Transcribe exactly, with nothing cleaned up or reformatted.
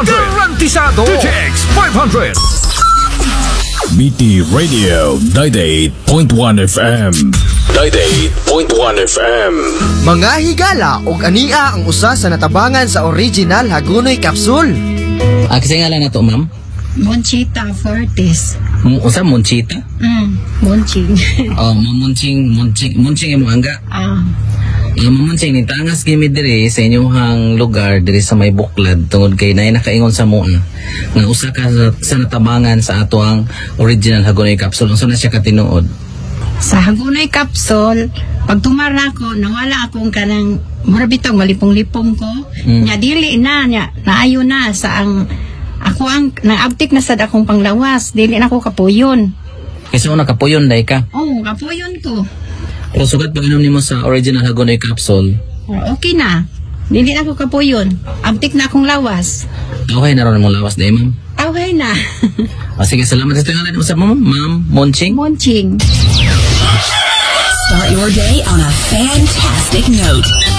hundred. Garantisado. D T X five hundred. B T Radio ninety-eight point one F M. ninety-eight point one F M. Mga higala og ania ang usa sa natabangan sa original Hagonoy Capsule. Ah, kasi nga lang na to, ma'am? Monchita Fortis. M- usa, Monchita? Mm, Monching. Oh, mamunching, munching, munching yung angga. Ah. Uh, mamunching, ni tangas gimi diri sa inyong lugar, diri sa may buklad, tungod kay na nakaingon sa mua. Nga usa ka sa, sa natabangan sa ato ang original Hagonoy Capsule. Unsa na siya katinuod? Sa Hagonoy Capsule, pag tumara ko, nawala akong kanang marabitong malipong-lipong ko. Mm. Nya dili na, nya, naayo na sa ang, ako ang, naabtik na sad akong panglawas. Dili na ako kapuyon. Kasi una kapuyon, day ka. Oo, oh, kapuyon ko. Pero sugat pag inom nimo sa original Hagonoy Capsule, Oh, okay na. Dili na ako kapuyon. Abtik na akong lawas. okay na ron mong lawas, day, ma'am. Okay na. O sige, salamat sa tingalan mo sa ma'am, ma'am, Monching. Monching. Start your day on a fantastic note.